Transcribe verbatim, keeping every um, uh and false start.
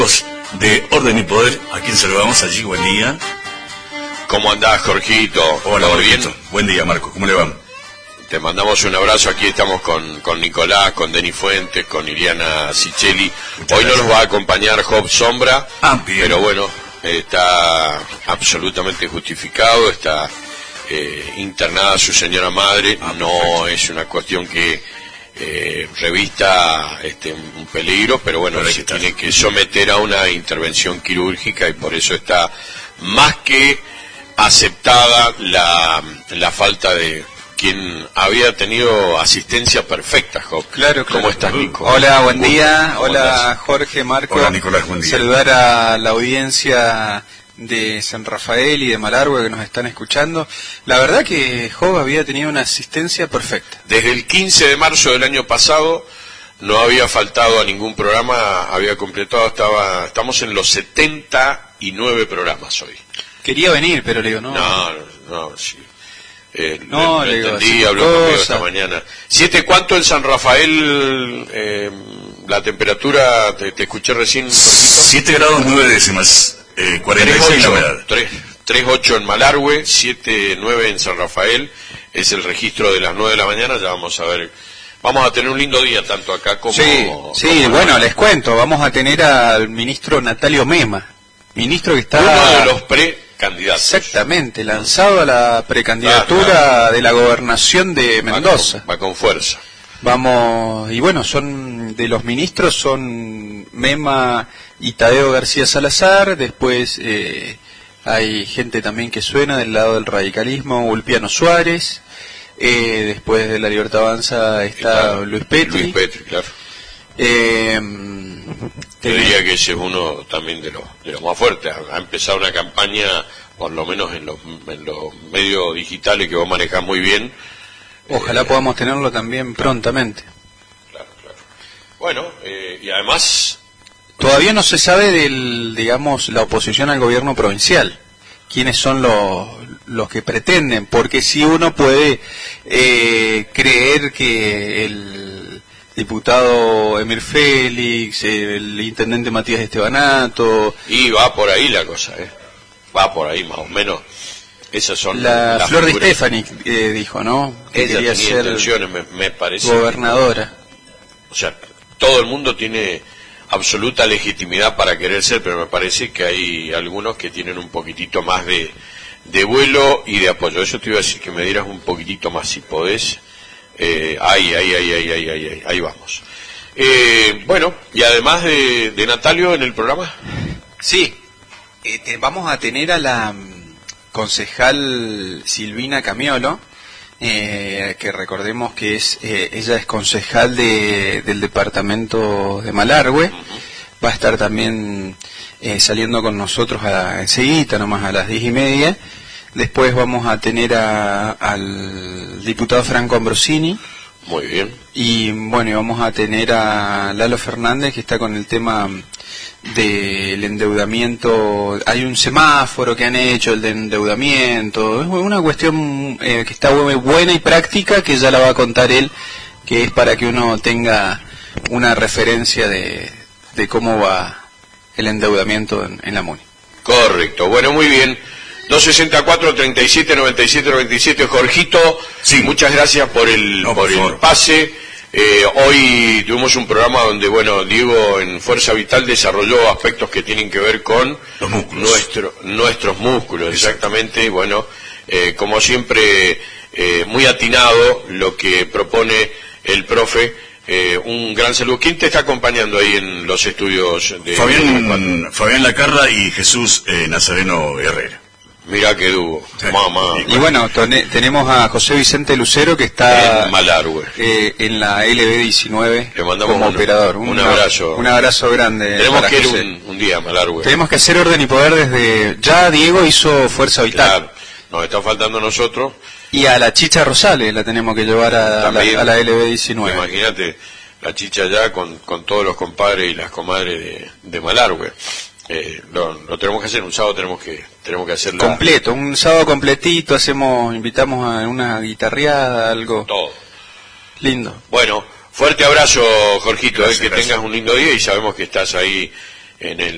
De Orden y Poder, a quien saludamos allí, buen día. ¿Cómo andás, Jorgito? Hola, ¿Todo bien? bien? Buen día, Marco, ¿cómo le va? Te mandamos un abrazo, aquí estamos con, con Nicolás, con Denis Fuentes, con Iliana Sicheli. Muchas Hoy gracias. no nos va a acompañar Job Sombra, Ah, bien. pero bueno, está absolutamente justificado, está eh, internada su señora madre, Ah, no perfecto. es una cuestión que eh, revista este, un peligro, pero bueno, Pero hay se que estar. tiene que someter a una intervención quirúrgica y por eso está más que aceptada la, la falta de quien había tenido asistencia perfecta, Job. Claro, claro. ¿Cómo estás, Nico? Hola, buen día. ¿Cómo Hola, andás? Jorge, Marco. Hola, Nicolás, buen día. Saludar a la audiencia de San Rafael y de Malargüe que nos están escuchando. La verdad que Job había tenido una asistencia perfecta. Desde el quince de marzo del año pasado no había faltado a ningún programa, había completado, estaba, estamos en los setenta y nueve programas hoy. Quería venir, pero le digo, no. No, no, no, sí. Eh, No, lo- lo le digo, entendí, así habló conmigo cosas. esta mañana. ¿Siete cuánto en San Rafael? Eh, la temperatura, te, te escuché recién, Jorgito. siete grados nueve décimas, eh, cuarenta y seis la humedad. tres ocho en Malargüe, siete nueve en San Rafael, es el registro de las nueve de la mañana, ya vamos a ver, vamos a tener un lindo día tanto acá como... Sí, sí, como bueno, allá. les cuento, vamos a tener al ministro Natalio Mema, ministro que está... Uno de los precandidatos. Exactamente, lanzado a la precandidatura Ah, ah. de la gobernación de Va Mendoza. con- Va con fuerza. Vamos, y bueno, son de los ministros son Mema y Tadeo García Salazar, después eh, hay gente también que suena del lado del radicalismo, Ulpiano Suárez, eh, después de la Libertad Avanza está Está Luis Petri. Luis Petri, claro. eh, Te tenés- diría que ese es uno también de los, de los más fuertes. Ha, ha empezado una campaña, por lo menos en los, en los medios digitales que vos manejás muy bien. Ojalá Eh, podamos tenerlo también prontamente. Claro, claro. Bueno, eh, y además, Todavía no se sabe del, digamos, la oposición al gobierno provincial. ¿Quiénes son los, los que pretenden? Porque si uno puede eh, creer que el diputado Emir Félix, el intendente Matías Estebanato, y va por ahí la cosa, ¿eh? Va por ahí más o menos. Esas son la las Flor de figuras. Estefani eh, dijo, ¿no? Que Ella quería tenía ser intenciones, me, me parece. gobernadora. O sea, todo el mundo tiene absoluta legitimidad para querer ser, pero me parece que hay algunos que tienen un poquitito más de, de vuelo y de apoyo. Eso te iba a decir que me dieras un poquitito más, si podés. Eh, ahí, ahí, ahí, ahí, ahí, ahí, ahí, ahí vamos. Eh, bueno, y además de, de Natalio en el programa, Sí, eh, te- vamos a tener a la mm, concejal Silvina Camiolo, eh, que recordemos que es eh, ella es concejal de, del departamento de Malargüe. Va a estar también eh, saliendo con nosotros a, enseguida, nomás a las diez y media. Después vamos a tener a- al diputado Franco Ambrosini. muy bien. Y bueno, y vamos a tener a Lalo Fernández, que está con el tema del endeudamiento. Hay un semáforo que han hecho, el de endeudamiento. Es una cuestión eh, que está muy buena y práctica, que ya la va a contar él, que es para que uno tenga una referencia de, de cómo va el endeudamiento en, en la MUNI. Correcto, bueno, muy bien. dos sesenta y cuatro, treinta y siete, noventa y siete, noventa y siete. Jorgito, Sí. muchas gracias por el, No, por por el favor. pase. Eh, hoy tuvimos un programa donde, bueno, Diego en Fuerza Vital desarrolló aspectos que tienen que ver con Los músculos. nuestro, nuestros músculos, exactamente. Bueno, eh, como siempre, eh, muy atinado lo que propone el profe. Eh, un gran saludo. ¿Quién te está acompañando ahí en los estudios de Fabián, Fabián Lacarra y Jesús eh, Nazareno Herrera. Mirá que dúo, Sí. mamá. Y bueno, tone- tenemos a José Vicente Lucero, que está En Malargüe. eh, en la L B diecinueve Le mandamos como un- operador. un abrazo. Un abrazo grande. Tenemos para que ir José. un, un día a Malargüe. Tenemos que hacer orden y poder desde... Ya Diego hizo Fuerza Vital. Claro, nos está faltando a nosotros. Y a la Chicha Rosales la tenemos que llevar a, a También. la, a la L B diecinueve. Imagínate la chicha allá con, con todos los compadres y las comadres de, de Malargüe. Eh, lo, lo tenemos que hacer un sábado, tenemos que tenemos que hacerlo Completo, un sábado completito, hacemos, invitamos a una guitarreada, algo todo. lindo. Bueno, fuerte abrazo, Jorgito, eh, Gracias, que gracias. tengas un lindo día y sabemos que estás ahí en el